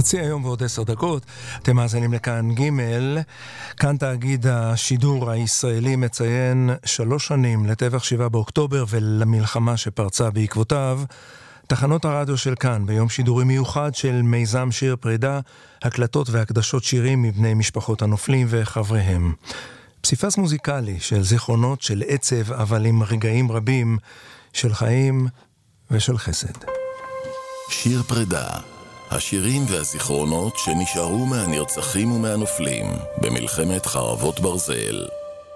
חצי היום ועוד 10 דקות, אתם מאזינים לכאן ג'. כאן תאגיד השידור הישראלי מציין 3 שנים לטבח 7 באוקטובר ולמלחמה שפרצה בעקבותיו. תחנות הרדיו של כאן ביום שידורי מיוחד של מיזם שיר פרידה, הקלטות והקדשות שירים מבני משפחות הנופלים וחבריהם. פסיפס מוזיקלי של זיכרונות של עצב, אבל עם רגעים רבים של חיים ושל חסד. שיר פרידה, השירים והזיכרונות שנשארו מהנרצחים ומהנופלים במלחמת חרבות ברזל.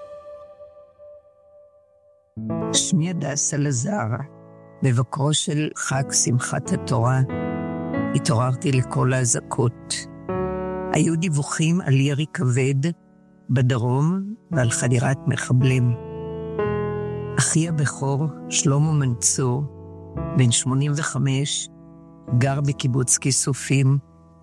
שמי הדס אלעזר. בבוקרו של חג שמחת התורה התעוררתי לכל האזעקות. היו דיווחים על ירי כבד בדרום ועל חדירת מחבלים. אחי הבכור, שלמה מנצור, בן 85, גר בקיבוץ כיסופים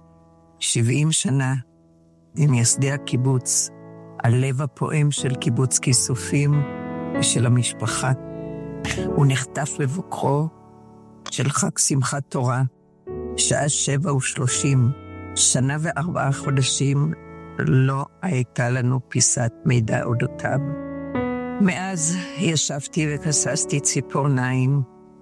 70 שנה, ממייסדי הקיבוץ, הלב הפועם של קיבוץ כיסופים ושל המשפחה. הוא נחטף בבוקרו של חג שמחת תורה, שעה 7:30, 1 ו4 חודשים לא הייתה לנו פיסת מידע אודותיו. מאז ישבתי וכססתי ציפורניים,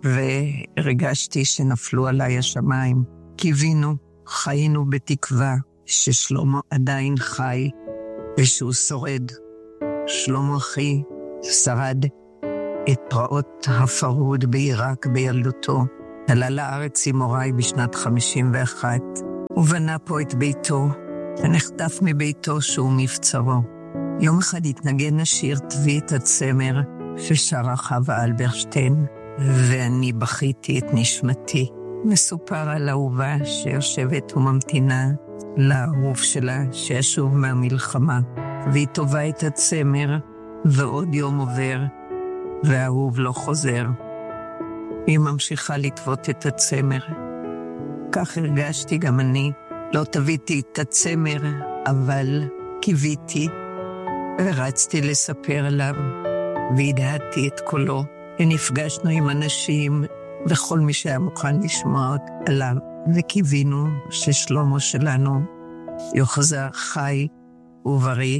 והרגשתי שנפלו עליי השמיים. קיווינו, חיינו בתקווה ששלמה עדיין חי ושהוא שורד. שלמה אחי שרד את פרעות הפרהוד בעיראק בילדותו. עלה לארץ עם הוריי בשנת 51, ובנה פה את ביתו, ונחטף מביתו שהוא מבצרו. יום אחד התנגן השיר תביא את הצמר ששרה חווה אלברשטיין, ואני בכיתי את נשמתי. מסופר על אהובה שיושבת וממתינה לאהוב שלה שישוב מהמלחמה, והיא טובה את הצמר, ועוד יום עובר, והאהוב לא חוזר. היא ממשיכה לטוות את הצמר. כך הרגשתי גם אני. לא תביתי את הצמר, אבל קיוויתי, ורצתי לספר עליו, והדהדתי את קולו. ונפגשנו עם אנשים, וכל מי שהיה מוכן לשמוע עליו, וקיווינו ששלמה שלנו יוחזר חי ובריא,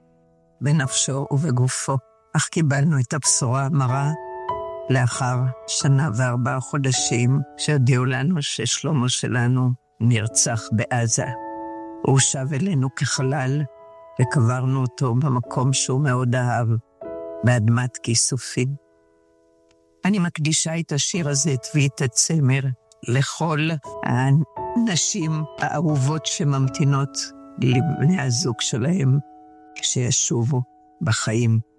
בנפשו ובגופו. אך קיבלנו את הבשורה המרה לאחר 1 ו4 חודשים שהודיעו לנו ששלמה שלנו נרצח בעזה. הוא שב אלינו כחלל, וקברנו אותו במקום שהוא מאוד אהב, באדמת כיסופים. אני מקדישה את השיר הזה, תביא את הצמר, לכל הנשים האהובות שממתינות לבני הזוג שלהם כשישובו בחיים.